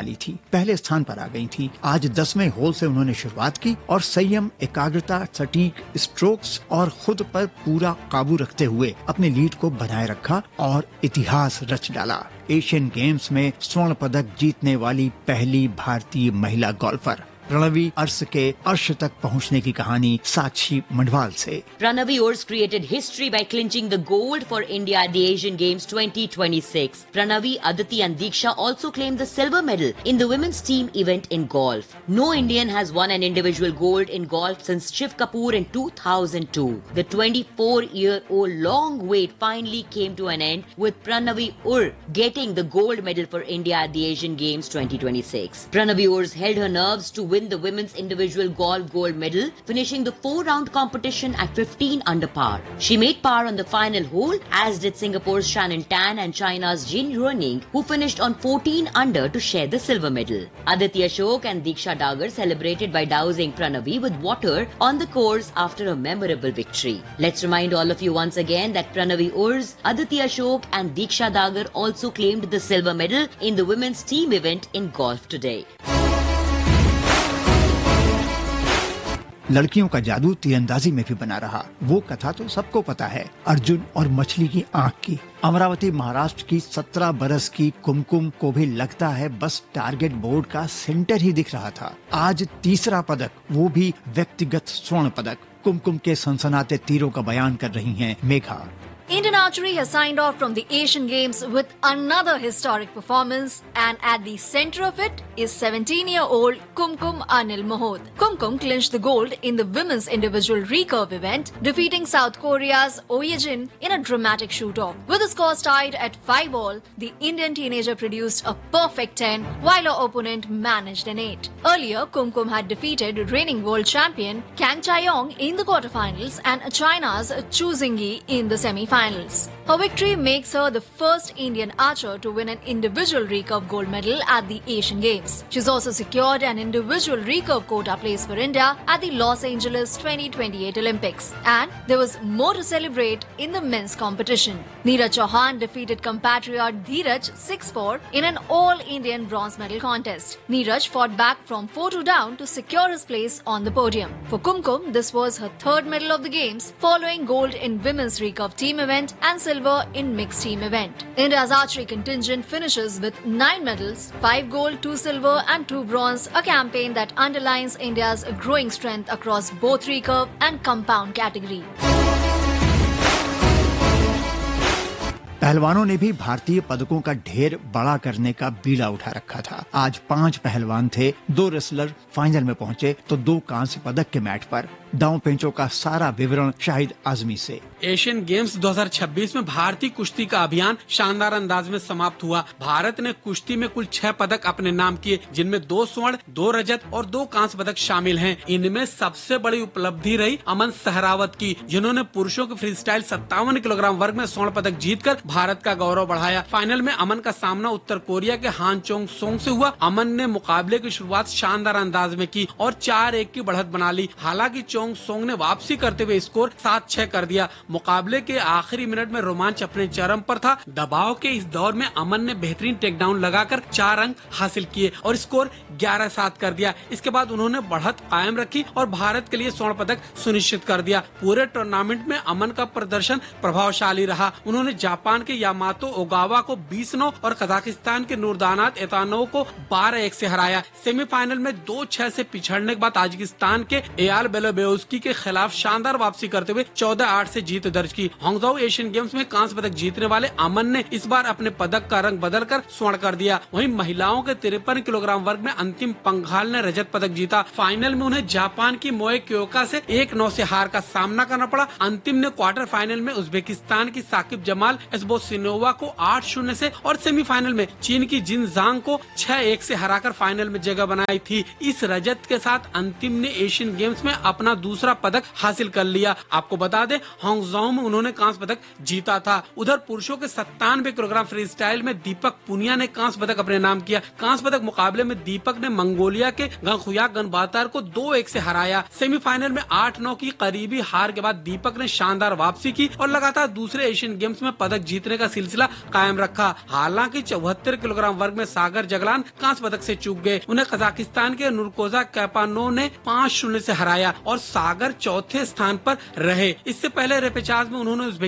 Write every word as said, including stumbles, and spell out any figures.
ली थी, पहले स्थान पर आ गई थी। आज दसवें होल से उन्होंने शुरुआत की और संयम, एकाग्रता, सटीक स्ट्रोक्स और खुद पर पूरा काबू रखते हुए अपने लीड को बनाए रखा और इतिहास रच डाला। एशियन गेम्स में स्वर्ण पदक जीतने वाली पहली भारतीय महिला गोल्फर। प्रणवी अर्श के अर्श तक पहुंचने की कहानी साक्षी मंडवाल से। Pranavi Urs created history by clinching the gold for India at the Asian Games twenty twenty-six. Pranavi, Aditi and Diksha also claimed the silver medal in the women's team event in golf. No Indian has won an individual gold in golf since Shiv Kapoor in two thousand two. The twenty-four-year-old long wait finally came to an end with Pranavi Urs getting the gold medal for India at the Asian Games twenty twenty-six. Pranavi Urs held her nerves to win the women's individual golf gold medal, finishing the four-round competition at fifteen under par. She made par on the final hole, as did Singapore's Shannon Tan and China's Jin Ruining, who finished on fourteen under to share the silver medal. Aditi Ashok and Diksha Dagar celebrated by dousing Pranavi with water on the course after a memorable victory. Let's remind all of you once again that Pranavi Urs, Aditi Ashok and Diksha Dagar also claimed the silver medal in the women's team event in golf today. लड़कियों का जादू तीरंदाजी में भी बना रहा। वो कथा तो सबको पता है, अर्जुन और मछली की आंख की। अमरावती महाराष्ट्र की सत्रह बरस की कुमकुम को भी लगता है बस टारगेट बोर्ड का सेंटर ही दिख रहा था। आज तीसरा पदक, वो भी व्यक्तिगत स्वर्ण पदक। कुमकुम के सनसनाते तीरों का बयान कर रही हैं Megha. Indian archery has signed off from the Asian Games with another historic performance, and at the center of it is seventeen-year-old Kumkum Anil Mohod. Kumkum clinched the gold in the women's individual recurve event, defeating South Korea's Oh Ye-jin in a dramatic shoot-off. With the scores tied at five all, the Indian teenager produced a perfect ten, while her opponent managed an eight. Earlier, Kumkum had defeated reigning world champion Kang Chae-yong in the quarterfinals and China's Chu Xingyi in the semi-finals. Finals. Her victory makes her the first Indian archer to win an individual recurve gold medal at the Asian Games. She's also secured an individual recurve quota place for India at the Los Angeles twenty twenty-eight Olympics. And there was more to celebrate in the men's competition. Neeraj Chauhan defeated compatriot Dheeraj six four in an all-Indian bronze medal contest. Neeraj fought back from four two down to secure his place on the podium. For Kumkum, this was her third medal of the Games, following gold in women's recurve team event and silver in mixed team event. India's archery contingent finishes with nine medals, five gold, two silver and two bronze, a campaign that underlines India's growing strength across both recurve and compound category. पहलवानों ने भी भारतीय पदकों का ढेर बड़ा करने का बीड़ा उठा रखा था। आज पांच पहलवान थे, दो रेसलर फाइनल में पहुंचे तो दो कांस्य पदक के मैच पर। दांव पेंचों का सारा विवरण शाहिद आजमी से। एशियन गेम्स दो हज़ार छब्बीस में भारतीय कुश्ती का अभियान शानदार अंदाज में समाप्त हुआ। भारत ने कुश्ती में कुल छह पदक अपने नाम किए, जिनमें दो स्वर्ण, दो रजत और दो कांस्य पदक शामिल हैं। इनमें सबसे बड़ी उपलब्धि रही अमन सहरावत की, जिन्होंने पुरुषों के फ्री स्टाइल सत्तावन किलोग्राम वर्ग में स्वर्ण पदक जीतकर भारत का गौरव बढ़ाया। फाइनल में अमन का सामना उत्तर कोरिया के हान चोंग सोंग से हुआ। अमन ने मुकाबले की शुरुआत शानदार अंदाज में की और चार एक की बढ़त बना ली। हालांकि चोंग सोंग ने वापसी करते हुए स्कोर सात छह कर दिया। मुकाबले के आखिरी मिनट में रोमांच अपने चरम पर था। दबाव के इस दौर में अमन ने बेहतरीन टेकडाउन लगाकर चार अंक हासिल किए और स्कोर ग्यारह सात कर दिया। इसके बाद उन्होंने बढ़त कायम रखी और भारत के लिए स्वर्ण पदक सुनिश्चित कर दिया। पूरे टूर्नामेंट में अमन का प्रदर्शन प्रभावशाली रहा। उन्होंने जापान के यामातो ओगावा को बीस नौ और कजाकिस्तान के नूरदानात एतानोव को बारह एक से हराया। सेमीफाइनल में दो छह से पिछड़ने के बाद ताजिकिस्तान के एयाल बेलोबेउस्की के खिलाफ शानदार वापसी करते हुए चौदह आठ से जीत दर्ज की। हांगझाऊ एशियन गेम्स में कांस्य पदक जीतने वाले अमन ने इस बार अपने पदक का रंग बदलकर स्वर्ण कर दिया। वहीं महिलाओं के तिरपन किलोग्राम वर्ग में अंतिम पंघाल ने रजत पदक जीता। फाइनल में उन्हें जापान की मोए क्योका से एक नौ से हार का सामना करना पड़ा। अंतिम ने क्वार्टर फाइनल में उज्बेकिस्तान की साकिब जमाल एस्बोसिनोवा को आठ शून्य से और सेमीफाइनल में चीन की जिन जांग को छह एक से हराकर फाइनल में जगह बनाई थी। इस रजत के साथ अंतिम ने एशियन गेम्स में अपना दूसरा पदक हासिल कर लिया। आपको बता दें हांगझाऊ में उन्होंने कांस्य पदक जीता था। उधर पुरुषों के सत्तानवे किलोग्राम फ्री स्टाइल में दीपक पुनिया ने कांस्य पदक अपने नाम किया। कांस्य पदक मुकाबले में दीपक ने मंगोलिया के गंगखुया गनबातार को दो एक से हराया। सेमीफाइनल में आठ नौ की करीबी हार के बाद दीपक ने शानदार वापसी की और लगातार दूसरे एशियन गेम्स में पदक जीतने का सिलसिला कायम रखा। हालांकि चौहत्तर किलोग्राम वर्ग में सागर जगलान कांस्य पदक से चूक गए। उन्हें कजाकिस्तान के नूरकोजा कैपानो ने पाँच शून्य से हराया और सागर चौथे स्थान पर रहे। इससे पहले रेपेचाज में उन्होंने